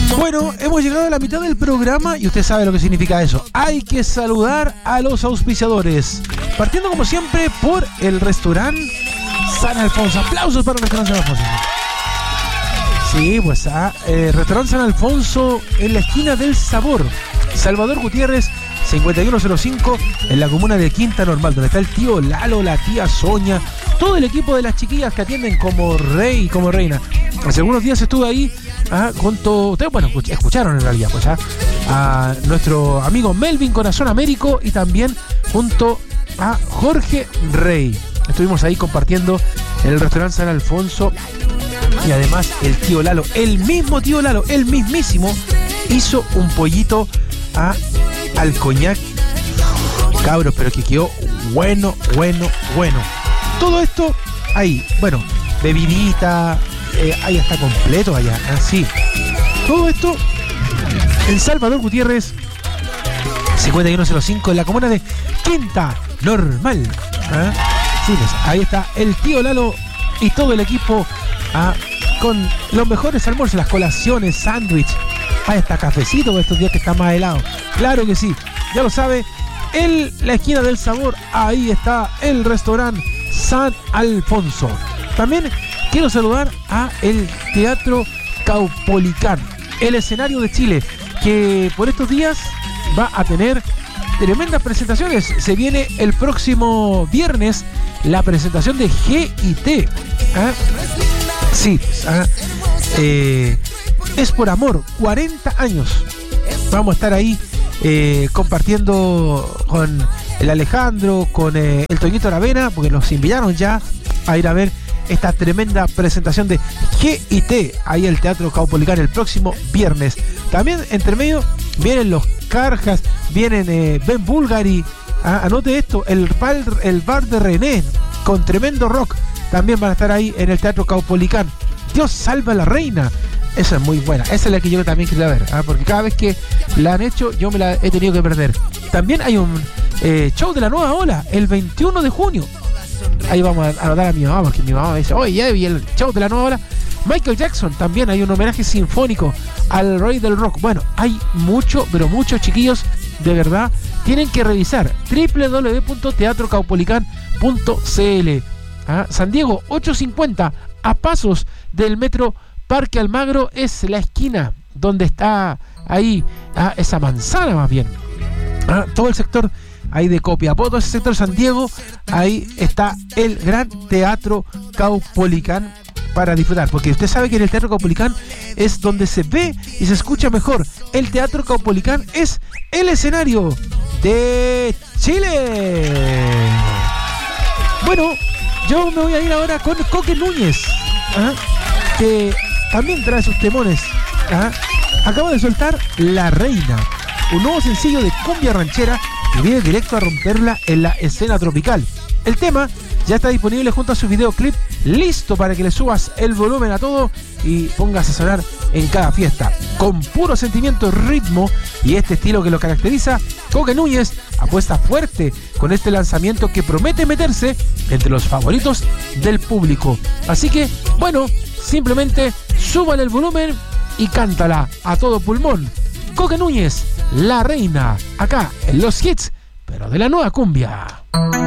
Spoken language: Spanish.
Bueno, hemos llegado a la mitad del programa y usted sabe lo que significa eso. Hay que saludar a los auspiciadores. Partiendo como siempre por el restaurante San Alfonso. Aplausos para el restaurante San Alfonso. Sí, pues restaurante San Alfonso en la esquina del Sabor. Salvador Gutiérrez 5105 en la comuna de Quinta Normal, donde está el tío Lalo, la tía Sonia, todo el equipo de las chiquillas que atienden como rey y como reina. Hace algunos días estuve ahí junto, ustedes, bueno, escucharon en realidad, pues a nuestro amigo Melvin Corazón Américo y también junto a Jorge Rey. Estuvimos ahí compartiendo en el restaurante San Alfonso y además el tío Lalo, el mismo tío Lalo, el mismísimo, hizo un pollito al coñac, cabros, pero que quedó bueno. Todo esto ahí, bueno, bebidita, ahí está completo allá, así. Todo esto en Salvador Gutiérrez 5105 en la comuna de Quinta Normal. Sí, pues, ahí está el tío Lalo y todo el equipo con los mejores almuerzos, las colaciones, sándwich. Ahí está cafecito por estos días que está más helado. Claro que sí, ya lo sabe. En la esquina del Sabor, ahí está el restaurante San Alfonso. También quiero saludar a el Teatro Caupolicán, el escenario de Chile, que por estos días va a tener tremendas presentaciones. Se viene el próximo viernes la presentación de G&T. Sí, es por amor, 40 años. Vamos a estar ahí compartiendo con el Alejandro, con el Toñito Aravena, porque nos invitaron ya a ir a ver esta tremenda presentación de G&T ahí el Teatro Caupolicán el próximo viernes. También entre medio vienen los Carjas, vienen Ben Bulgari, anote esto, el bar de René con tremendo rock, también van a estar ahí en el Teatro Caupolicán. Dios salva a la reina. Esa es muy buena, esa es la que yo también quería ver, porque cada vez que la han hecho yo me la he tenido que perder. También hay un show de la nueva ola el 21 de junio. Ahí vamos a anotar a mi mamá, porque mi mamá me dice, oye, ya vi el show de la nueva ola. Michael Jackson, también hay un homenaje sinfónico al rey del rock. Bueno, hay mucho, pero muchos, chiquillos, de verdad, tienen que revisar www.teatrocaupolicán.cl. San Diego 850, a pasos del metro Parque Almagro, es la esquina donde está ahí esa manzana más bien. Todo el sector ahí de Copiapó, todo ese sector de San Diego, ahí está el gran Teatro Caupolicán para disfrutar, porque usted sabe que en el Teatro Caupolicán es donde se ve y se escucha mejor. El Teatro Caupolicán es el escenario de Chile. Bueno, yo me voy a ir ahora con Coque Núñez, que también trae sus temones. Acaba de soltar La Reina, un nuevo sencillo de cumbia ranchera que viene directo a romperla en la escena tropical. El tema ya está disponible junto a su videoclip, listo para que le subas el volumen a todo y pongas a sonar en cada fiesta. Con puro sentimiento, ritmo y este estilo que lo caracteriza, Coque Núñez apuesta fuerte con este lanzamiento que promete meterse entre los favoritos del público. Así que, bueno, simplemente súbale el volumen y cántala a todo pulmón. Coque Núñez, La Reina, acá en los hits, pero de la nueva cumbia.